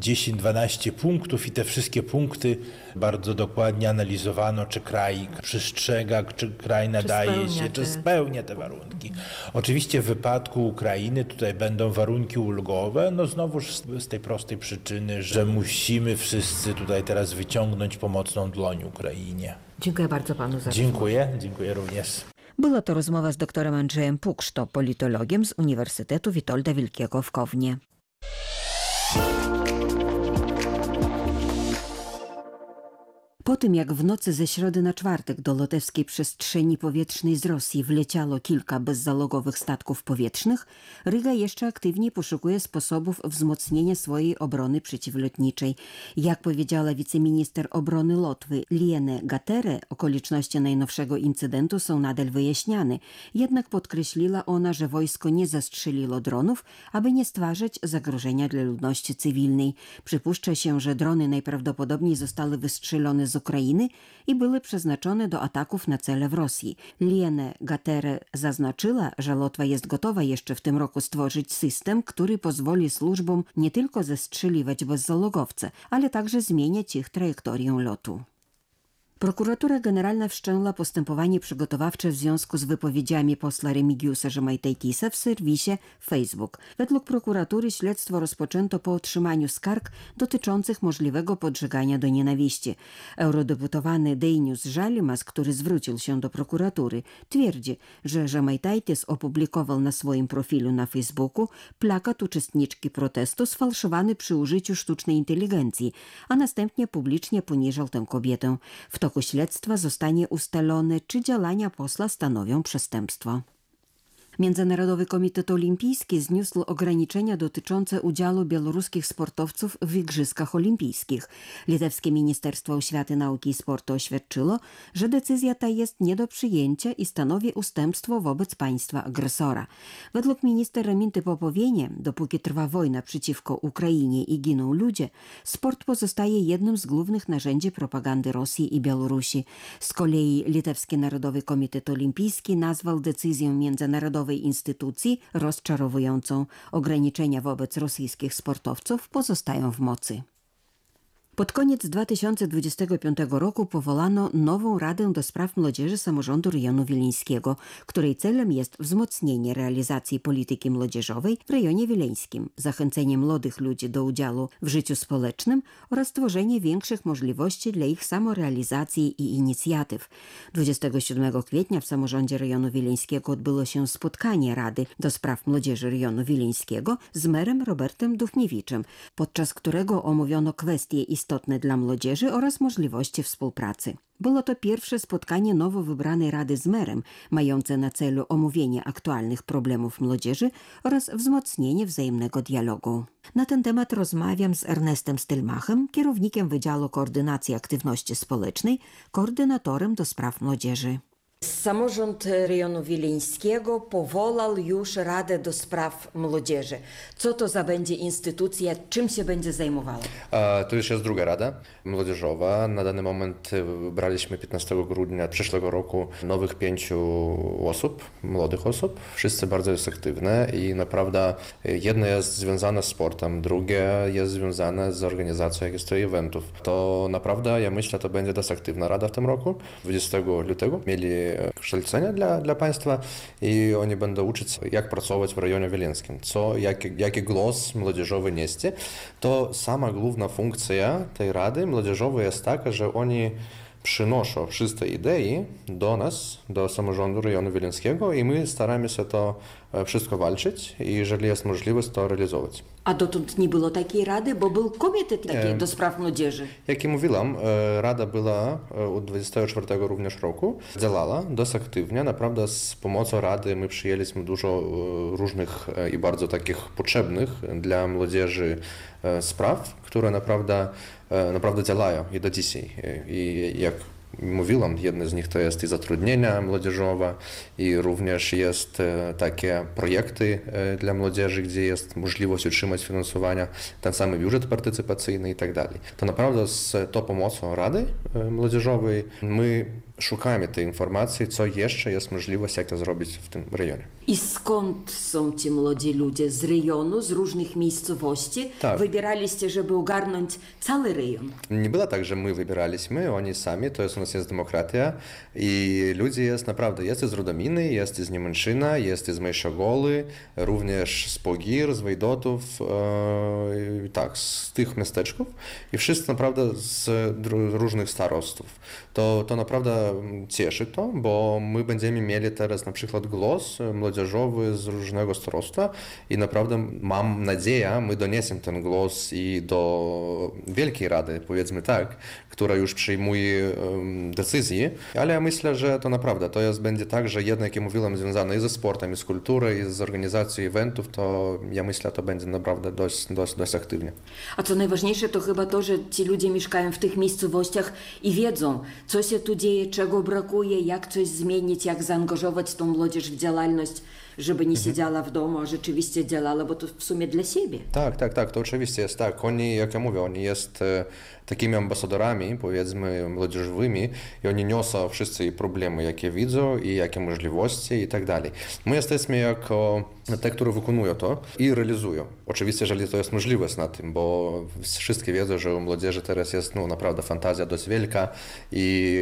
10-12 punktów i te wszystkie punkty bardzo dokładnie analizowano, czy kraj przestrzega, czy kraj nadaje się, czy spełnia te warunki. Oczywiście w wypadku Ukrainy tutaj będą warunki ulgowe, no znowuż z tej prostej przyczyny, że musimy wszyscy tutaj teraz wyciągnąć pomocną dłoń Ukrainie. Dziękuję bardzo panu za Dziękuję również. Była to rozmowa z doktorem Andrzejem Pukszto, politologiem z Uniwersytetu Witolda Wielkiego w Kownie. Po tym, jak w nocy ze środy na czwartek do litewskiej przestrzeni powietrznej z Rosji wleciało kilka bezzalogowych statków powietrznych, Ryga jeszcze aktywniej poszukuje sposobów wzmocnienia swojej obrony przeciwlotniczej. Jak powiedziała wiceminister obrony Łotwy Liene Gatere, okoliczności najnowszego incydentu są nadal wyjaśniane. Jednak podkreśliła ona, że wojsko nie zastrzeliło dronów, aby nie stwarzać zagrożenia dla ludności cywilnej. Przypuszcza się, że drony najprawdopodobniej zostały wystrzelone z Ukrainy i były przeznaczone do ataków na cele w Rosji. Liene Gatere zaznaczyła, że Łotwa jest gotowa jeszcze w tym roku stworzyć system, który pozwoli służbom nie tylko zestrzeliwać bezzalogowce, ale także zmieniać ich trajektorię lotu. Prokuratura Generalna wszczęła postępowanie przygotowawcze w związku z wypowiedziami posła Remigiusza Žemaitaitisa w serwisie Facebook. Według prokuratury śledztwo rozpoczęto po otrzymaniu skarg dotyczących możliwego podżegania do nienawiści. Eurodeputowany Dainius Žalimas, który zwrócił się do prokuratury, twierdzi, że Žemaitaitis opublikował na swoim profilu na Facebooku plakat uczestniczki protestu sfałszowany przy użyciu sztucznej inteligencji, a następnie publicznie poniżał tę kobietę. W toku śledztwa zostanie ustalone, czy działania posła stanowią przestępstwo. Międzynarodowy Komitet Olimpijski zniósł ograniczenia dotyczące udziału białoruskich sportowców w Igrzyskach Olimpijskich. Litewskie Ministerstwo Oświaty, Nauki i Sportu oświadczyło, że decyzja ta jest nie do przyjęcia i stanowi ustępstwo wobec państwa agresora. Według minister Raminty Popowienie, dopóki trwa wojna przeciwko Ukrainie i giną ludzie, sport pozostaje jednym z głównych narzędzi propagandy Rosji i Białorusi. Z kolei Litewski Narodowy Komitet Olimpijski nazwał decyzję międzynarodową instytucji rozczarowującą. Ograniczenia wobec rosyjskich sportowców pozostają w mocy. Pod koniec 2025 roku powołano nową Radę do Spraw Młodzieży Samorządu Rejonu Wileńskiego, której celem jest wzmocnienie realizacji polityki młodzieżowej w rejonie wileńskim, zachęcenie młodych ludzi do udziału w życiu społecznym oraz stworzenie większych możliwości dla ich samorealizacji i inicjatyw. 27 kwietnia w Samorządzie Rejonu Wileńskiego odbyło się spotkanie Rady do Spraw Młodzieży Rejonu Wileńskiego z merem Robertem Duchniewiczem, podczas którego omówiono kwestie istotne dla młodzieży oraz możliwości współpracy. Było to pierwsze spotkanie nowo wybranej Rady z merem, mające na celu omówienie aktualnych problemów młodzieży oraz wzmocnienie wzajemnego dialogu. Na ten temat rozmawiam z Ernestem Stylmachem, kierownikiem Wydziału Koordynacji Aktywności Społecznej, koordynatorem do spraw młodzieży. Samorząd Rejonu Wileńskiego powołał już Radę do Spraw Młodzieży. Co to za będzie instytucja, czym się będzie zajmowała? To już jest druga Rada Młodzieżowa. Na dany moment wybraliśmy 15 grudnia przyszłego roku nowych 5 osób, młodych osób. Wszyscy bardzo jest aktywne i naprawdę jedno jest związane z sportem, drugie jest związane z organizacją jakichś eventów. To naprawdę, ja myślę, to będzie dość aktywna Rada w tym roku. 20 lutego mieli kształcenia dla państwa i oni będą uczyć, jak pracować w rejonie wileńskim, jaki głos młodzieżowy nieść. To sama główna funkcja tej Rady Młodzieżowej jest taka, że oni przynoszą wszystkie idei do nas, do samorządu rejonu wileńskiego i my staramy się to wszystko walczyć i jeżeli jest możliwość, to realizować. A dotąd nie było takiej rady, bo był komitet taki do spraw młodzieży. Jak i mówiłam, Rada była od 24 również roku, działała dość aktywnie. Naprawdę z pomocą Rady my przyjęliśmy dużo różnych i bardzo takich potrzebnych dla młodzieży spraw, które naprawdę działają i do dzisiaj. I jak mówiłam, jedne z nich to jest i zatrudnienia młodzieżowe i również jest takie projekty dla młodzieży, gdzie jest możliwość otrzymać finansowania, ten sam budżet partycypacyjny i tak dalej. To naprawdę z tą pomocą Rady Młodzieżowej my szukamy tej informacji, co jeszcze jest możliwość, jak to zrobić w tym rejonie. I skąd są ci młodzi ludzie? Z rejonu, z różnych miejscowości? Tak. Wybieraliście, żeby ogarnąć cały rejon? Nie było tak, że my wybieraliśmy, oni sami, to jest u nas jest demokracja i ludzie jest naprawdę, jest z Rudominy, jest z Niemęczyna, jest z Mejszogoli, również z Pogir, z Wejdotów, tak, z tych miasteczków i wszyscy naprawdę z różnych starostów. To naprawdę cieszy to, bo my będziemy mieli teraz na przykład głos młodzieżowy z różnego starostwa i naprawdę mam nadzieję, my doniesiemy ten głos i do Wielkiej Rady, powiedzmy tak, która już przyjmuje decyzje, ale ja myślę, że to naprawdę, to jest, będzie tak, że jednak, jak ja mówiłem, związane i ze sportem, i z kulturą, i z organizacją eventów, to ja myślę, to będzie naprawdę dość aktywnie. A co najważniejsze, to chyba to, że ci ludzie mieszkają w tych miejscowościach i wiedzą, co się tu dzieje, czego brakuje, jak coś zmienić, jak zaangażować tą młodzież w działalność, żeby nie siedziała w domu, a rzeczywiście działała, bo to w sumie dla siebie. Tak, to oczywiście jest tak. Oni, jak ja mówię, oni jest takimi ambasadorami, powiedzmy, młodzieżowymi i oni niosą wszyscy problemy, jakie widzą i jakie możliwości i tak dalej. My jesteśmy jako te, które wykonują to i realizują. Oczywiście, jeżeli to jest możliwość na tym, bo wszyscy wiedzą, że u młodzieży teraz jest naprawdę fantazja dość wielka i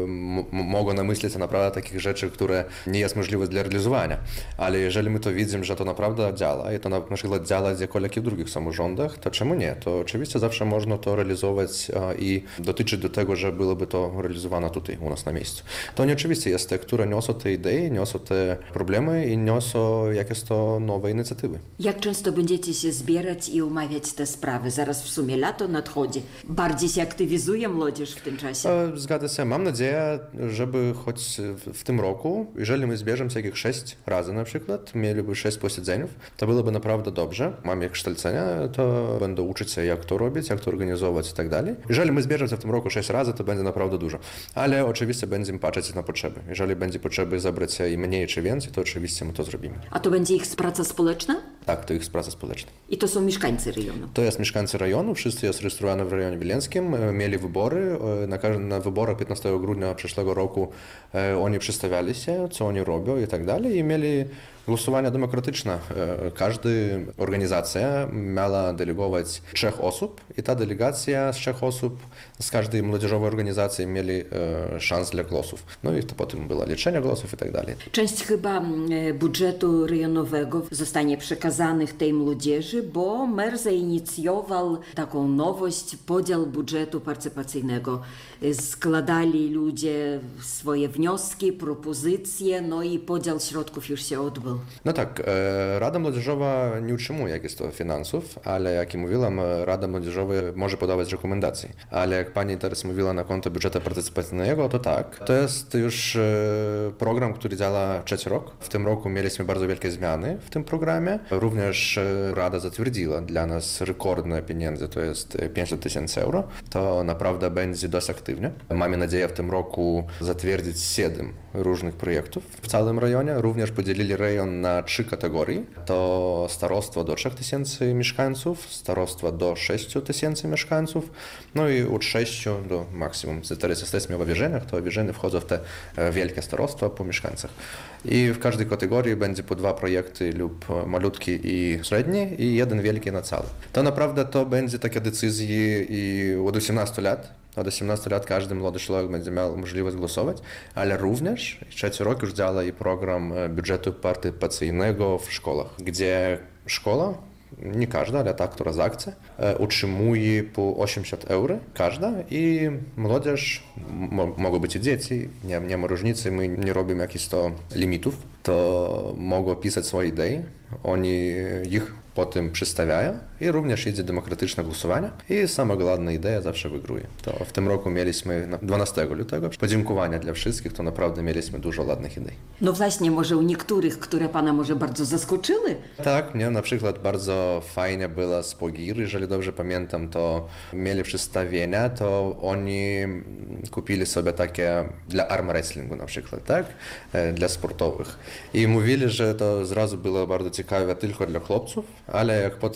mogą namyślić naprawdę takich rzeczy, które nie jest możliwe dla realizowania. Ale jeżeli my to widzimy, że to naprawdę działa i to na przykład działa w jakich drugich samorządach, to czemu nie? To oczywiście zawsze można to realizować i dotyczyć do tego, że byłoby to realizowane tutaj u nas na miejscu. To oni oczywiście jest te, które niosą te idee, niosą te problemy i niosą jakieś to nowe inicjatywy. Jak często będziecie się zbierać i omawiać te sprawy? Zaraz w sumie lato nadchodzi. Bardziej się aktywizuje młodzież w tym czasie? Zgadza się. Mam nadzieję, żeby choć w tym roku, jeżeli my zbierzemy się jakieś 6 razy na przykład, mieliby 6 posiedzeniów, to byłoby naprawdę dobrze. Mam jak kształcenia, to będę uczyć się, jak to robić, jak to organizować i tak dalej. Jeżeli my zbierzemy się w tym roku 6 razy, to będzie naprawdę dużo. Ale oczywiście będziemy patrzeć na potrzeby. Jeżeli będzie potrzeby zebrać się i mniej czy więcej, to oczywiście my to zrobimy. A to będzie ich praca społeczna? Tak, to ich praca społeczna. I to są mieszkańcy rejonu? To jest mieszkańcy rejonu, wszyscy jest rejestrowani w rejonie wileńskim, mieli wybory. Na wyborach 15 grudnia przeszłego roku oni przedstawiali się, co oni robią i tak dalej i mieli głosowanie demokratyczne. Każda organizacja miała delegować 3 osób i ta delegacja z 3 osób z każdej młodzieżowej organizacji mieli szansę dla głosów. No i to potem było liczenie głosów i tak dalej. Część chyba budżetu rejonowego zostanie przekazanych tej młodzieży, bo mer zainicjował taką nowość, podział budżetu partycypacyjnego. Składali ludzie swoje wnioski, propozycje, no i podział środków już się odbył. No tak, Rada Młodzieżowa nie utrzymuje jakichś to finansów, ale jak i mówiłam, Rada Młodzieżowa może podawać rekomendacje. Ale jak pani teraz mówiła na konto budżetu partycypacyjnego, to tak. To jest już program, który działa 3 rok. W tym roku mieliśmy bardzo wielkie zmiany w tym programie. Również Rada zatwierdziła dla nas rekordne pieniądze, to jest 500 000 euro. To naprawdę będzie dość aktywnie. Mamy nadzieję w tym roku zatwierdzić 7 różnych projektów w całym rejonie. Również podzielili rejon na 3 kategorie. To starostwo do 3000 mieszkańców, starostwo do 6000 mieszkańców, no i od 6 do maksimum. Teraz jesteśmy w wierzeniach, to wierzenie wchodzą w te wielkie starostwa po mieszkańcach. I w każdej kategorii będzie po 2 projekty lub malutki i średni i 1 wielki na cały. To naprawdę to będzie takie decyzje i od 18 lat. Od 18 lat każdy młody człowiek będzie miał możliwość głosować, ale również 3 rok już działa i program budżetu partycypacyjnego w szkołach, gdzie szkoła, nie każda, ale ta, która zechce, otrzymuje po 800 euro każda i młodzież, mogą być i dzieci, nie ma różnicy, my nie robimy jakichś to limitów, to mogą pisać swoje idee, oni ich potem przedstawiają i również idzie demokratyczne głosowanie i sama główna idea zawsze wygruje. To w tym roku mieliśmy 12 lutego podziękowania dla wszystkich, to naprawdę mieliśmy dużo ładnych idei. No właśnie, może u niektórych, które pana może bardzo zaskoczyły? Tak, mnie na przykład bardzo fajnie było z Pogir, jeżeli dobrze pamiętam, to mieli przedstawienia, to oni kupili sobie takie dla arm wrestlingu na przykład, tak? Dla sportowych. I mówili, że to zrazu było bardzo ciekawe tylko dla chłopców, ale jak potem dowiedział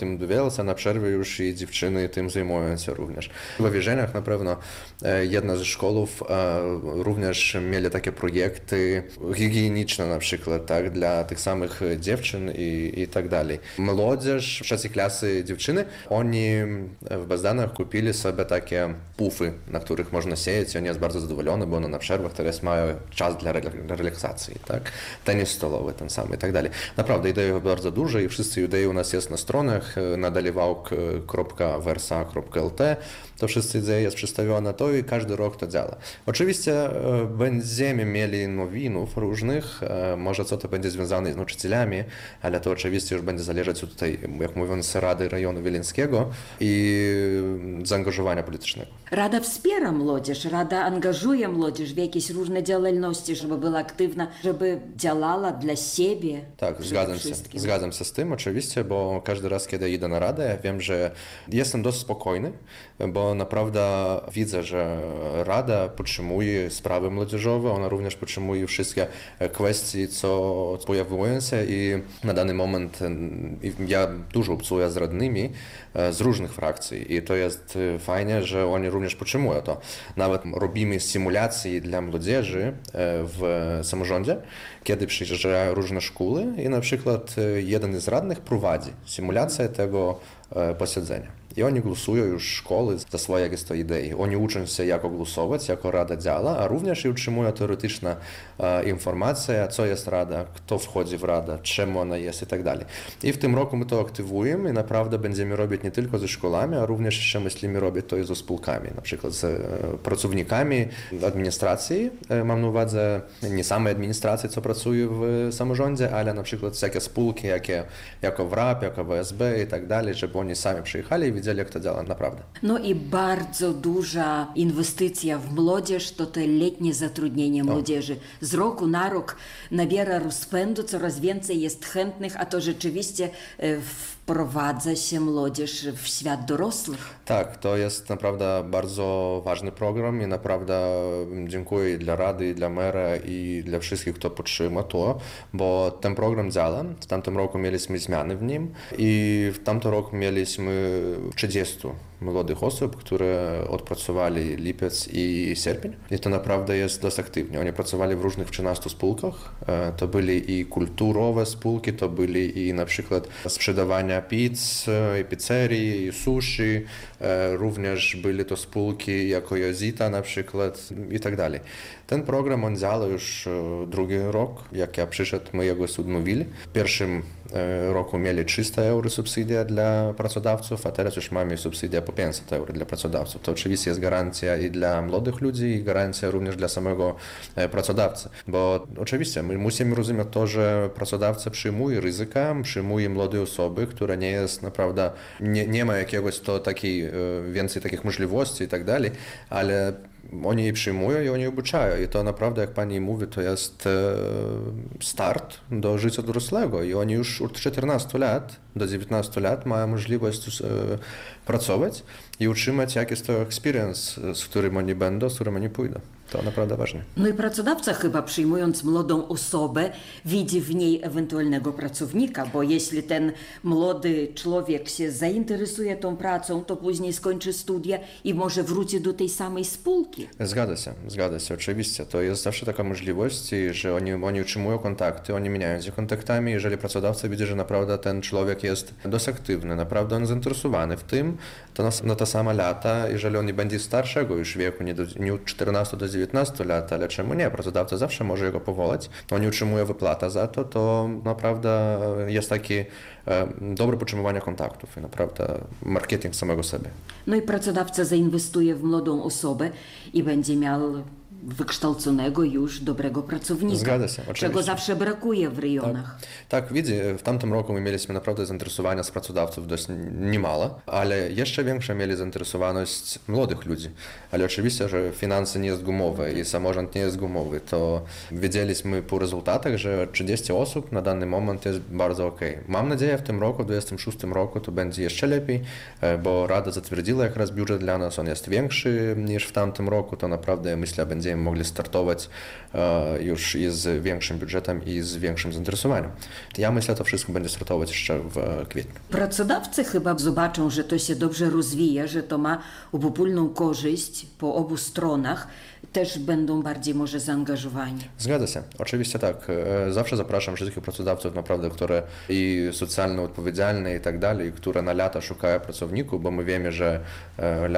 teraz, a na przerwie już i dziewczyny tym zajmują się również. W Wierzeniach na pewno jedna ze szkołów również mieli takie projekty higieniczne na przykład, tak, dla tych samych dziewczyn i tak dalej. Młodzież, trzeciej klasy dziewczyny, oni w Bazdanach kupili sobie takie pufy, na których można siedzieć i oni jest bardzo zadowolone, bo one na przerwach teraz mają czas dla relaksacji, tak? Tenis stołowy ten sam i tak dalej. Naprawdę idei bardzo dużo i wszyscy idei u nas jest na stronach na dalivałk.versa.lt. To wszystkie idei jest przedstawione, to i każdy rok to działa. Oczywiście będziemy mieli nowinów różnych, może co to będzie związane z nauczycielami, ale to oczywiście już będzie zależeć od tej, jak mówiąc, Rady Rejonu Wileńskiego i zaangażowania politycznego. Rada wspiera młodzież, Rada angażuje młodzież w jakieś różne działalności, żeby była aktywna, żeby działała dla siebie. Tak, zgadzam się z tym oczywiście, bo każdy raz, kiedy idę na Radę, ja wiem, że jestem dość spokojny, bo naprawdę widzę, że Rada podtrzymuje sprawy młodzieżowe, ona również podtrzymuje wszystkie kwestie, co pojawiają się i na dany moment ja dużo obcuję z radnymi z różnych frakcji i to jest fajnie, że oni również podtrzymują to. Nawet robimy symulacje dla młodzieży w samorządzie, kiedy przyjeżdżają różne szkoły i na przykład jeden z radnych prowadzi symulację tego posiedzenia. I oni głosują już szkoły za swoje jakieś to idei. Oni uczą się, jak głosować, jak Rada działa, a również i otrzymują teoretyczną informację, co jest Rada, kto wchodzi w Radę, czemu ona jest i tak dalej. I w tym roku my to aktywujemy i naprawdę będziemy robić nie tylko ze szkołami, a również jeszcze myślimy robić to i ze spółkami, na przykład z pracownikami administracji. Mam na uwadze nie same administracje, co pracują w samorządzie, ale na przykład takie spółki, jako WRAP, jako WSB i tak dalej, żeby oni sami przyjechali i widzieli, jak to działa naprawdę. No i bardzo duża inwestycja w młodzież to te letnie zatrudnienie młodzieży. Z roku na rok nabiera rozpędu, coraz więcej jest chętnych, a to rzeczywiście wprowadza się młodzież w świat dorosłych. Tak, to jest naprawdę bardzo ważny program i naprawdę dziękuję i dla Rady, i dla mera, i dla wszystkich, kto podtrzyma to, bo ten program działa. W tamtym roku mieliśmy zmiany w nim i w tamtym roku mieliśmy 30 młodych osób, które odpracowali lipiec i sierpień. I to naprawdę jest dość aktywnie. Oni pracowali w różnych 13 spółkach. To byli i kulturowe spółki, to byli i na przykład sprzedawania pizz, i pizzerii, i sushi. Również byli to spółki jako Jozita na przykład i tak dalej. Ten program on działa już drugi rok. Jak ja przyszedł, my jego odnowili. W pierwszym roku mieli 300 euro subsydia dla pracodawców, a teraz już mamy subsydia po 500 euro dla pracodawców. To oczywiście jest gwarancja i dla młodych ludzi, i gwarancja również dla samego pracodawcy. Bo oczywiście my musimy rozumieć to, że pracodawca przyjmuje ryzyka, przyjmuje młode osoby, które nie jest naprawdę, nie ma jakiegoś to takiej, więcej takich możliwości i tak dalej, ale oni je przyjmują i oni obuczają. I to naprawdę, jak pani mówi, to jest start do życia dorosłego. I oni już od 14 lat do 19 lat mają możliwość pracować i utrzymać jakiś to experience, z którym oni będą, z którym oni pójdą. To naprawdę ważne. No i pracodawca chyba przyjmując młodą osobę widzi w niej ewentualnego pracownika, bo jeśli ten młody człowiek się zainteresuje tą pracą, to później skończy studia i może wróci do tej samej spółki. Zgadza się, oczywiście. To jest zawsze taka możliwość, że oni utrzymują kontakty, oni mieniają się kontaktami. Jeżeli pracodawca widzi, że naprawdę ten człowiek jest dość aktywny, naprawdę on zainteresowany w tym, to na te same lata, jeżeli on nie będzie starszego już wieku, nie od 14 do 19 lat, ale czemu nie? Pracodawca zawsze może jego powołać. Oni utrzymują wypłatę za to, to naprawdę jest takie dobre podtrzymywanie kontaktów i naprawdę marketing samego siebie. No i pracodawca zainwestuje w młodą osobę i będzie miał wykształconego już dobrego pracownika. Zgadza się, oczywiście. Czego zawsze brakuje w rejonach. Tak, widzę, w tamtym roku my mieliśmy naprawdę zainteresowania z pracodawców dość niemało, ale jeszcze większa mieli zainteresowaność młodych ludzi. Ale oczywiście, że finanse nie jest gumowe i samorząd nie jest gumowy, to wiedzieliśmy po rezultatach, że 30 osób na dany moment jest bardzo okej. Mam nadzieję, w tym roku, w 2026 roku to będzie jeszcze lepiej, bo Rada zatwierdziła jak raz budżet dla nas, on jest większy niż w tamtym roku, to naprawdę myślę, będzie będziemy mogli startować już i z większym budżetem i z większym zainteresowaniem. Ja myślę, że to wszystko będzie startować jeszcze w kwietniu. Pracodawcy chyba zobaczą, że to się dobrze rozwija, że to ma obopólną korzyść po obu stronach, też będą bardziej może zaangażowani. Zgadza się, oczywiście tak. Zawsze zapraszam wszystkich pracodawców naprawdę, które i socjalnie odpowiedzialne i tak dalej, które na lata szukają pracowników, bo my wiemy, że